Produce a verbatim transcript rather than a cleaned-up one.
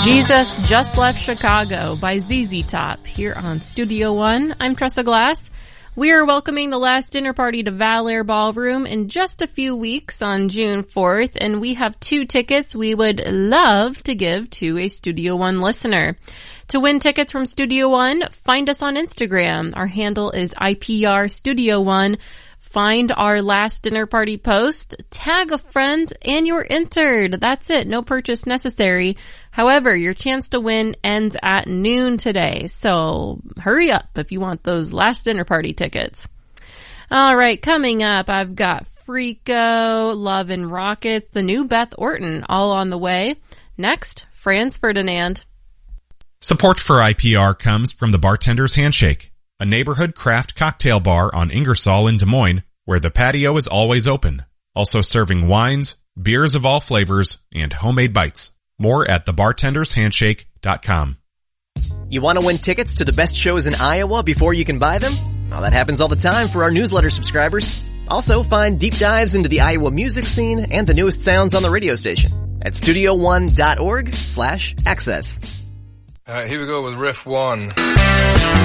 Jesus Just Left Chicago by Z Z Top here on Studio One. I'm Tressa Glass. We are welcoming the last dinner party to Valair Ballroom in just a few weeks on June fourth, and we have two tickets we would love to give to a Studio One listener. To win tickets from Studio One, find us on Instagram. Our handle is I P R Studio One. Find our last dinner party post, tag a friend, and you're entered. That's it. No purchase necessary. However, your chance to win ends at noon today, so hurry up if you want those last dinner party tickets. All right, coming up, I've got Freako, Love and Rockets, the new Beth Orton, all on the way. Next, Franz Ferdinand. Support for I P R comes from the Bartender's Handshake, a neighborhood craft cocktail bar on Ingersoll in Des Moines, where the patio is always open. Also serving wines, beers of all flavors, and homemade bites. More at the bartenders handshake dot com. You want to win tickets to the best shows in Iowa before you can buy them? Well, that happens all the time for our newsletter subscribers. Also, find deep dives into the Iowa music scene and the newest sounds on the radio station at studio one dot org slash access. Alright, here we go with riff one.